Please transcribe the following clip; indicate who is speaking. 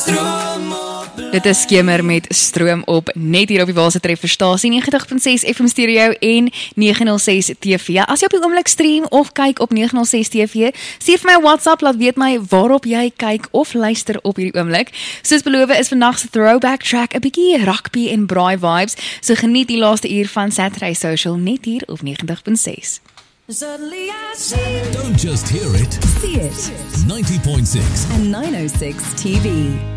Speaker 1: Dit is Skemer met Stroom op, net hier op die Waalse Trefferstasie 90.6 FM Stereo en 906 TV. As jy op die oomblik stream of kyk op 906 TV, stuur vir my WhatsApp, laat weet my waarop jy kyk of luister op hierdie oomblik. Soos beloof is vandag se throwback track 'n bietjie rugby en braai vibes, so geniet die laaste uur van Saturday Social net hier op 90.6.
Speaker 2: Suddenly I see.
Speaker 3: Don't just hear it,
Speaker 2: See it.
Speaker 3: 90.6
Speaker 2: And 906 TV.